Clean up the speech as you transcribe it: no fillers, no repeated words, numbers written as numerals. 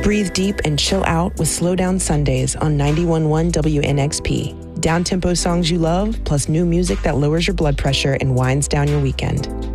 Breathe deep and chill out with Slow Down Sundays on 91.1 WNXP. Down-tempo songs you love, plus new music that lowers your blood pressure and winds down your weekend.